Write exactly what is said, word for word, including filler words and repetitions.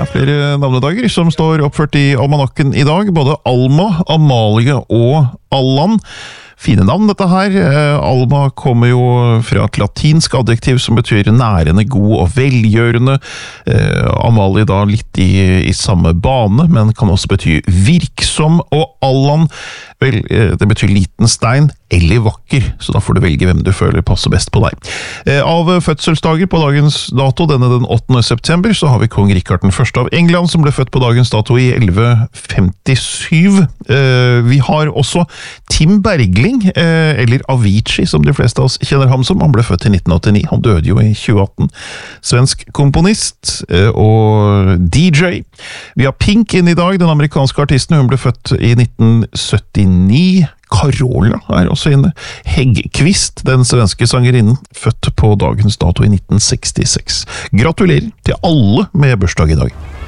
Det er flere navnedager som står oppført i almanakken i dag, både Alma, Amalie og Allan. Fine navn dette her. Alma kommer jo fra et latinsk adjektiv som betyr nærende, god og velgjørende. Amalie da litt i, i samme bane, men kan også bety virksom, og Allan, vel, det betyr liten stein eller vakker, så da får du velge hvem du føler passer best på deg. Av fødselsdager på dagens dato, denne den åttende september, så har vi kong Rikard den første av England, som ble født på dagens dato i elleve femtisju. Vi har også Tim Bergling, eller Avicii, som de fleste av oss kjenner ham som. Han ble født i nitten åttini, han døde jo i tjue atten. Svensk komponist og D J. Vi har Pink inn i dag, den amerikanske artisten. Hun ble født i nitten syttini. Carola er også inne. Häggkvist, den svenske sangerinnen, født på dagens dato i nitten sekstiseks. Gratulerer til alle med bursdag i dag.